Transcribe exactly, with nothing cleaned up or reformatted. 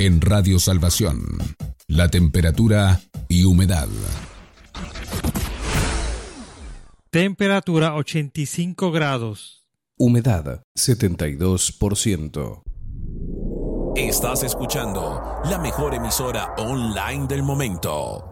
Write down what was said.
En Radio Salvación, la temperatura y humedad. Temperatura ochenta y cinco grados. Humedad setenta y dos por ciento. Estás escuchando la mejor emisora online del momento.